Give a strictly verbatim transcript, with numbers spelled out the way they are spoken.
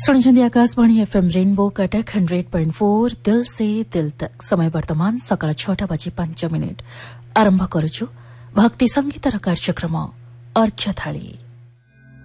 सुनिछन्ती Akashvani FM rainbow Cuttack hundred point four दिल से दिल तक समय वर्तमान सकाळ छटा बजी पांच मिनिट आरंभ करुछु भक्ति संगीतर कार्यक्रम अर्घ्य थाली।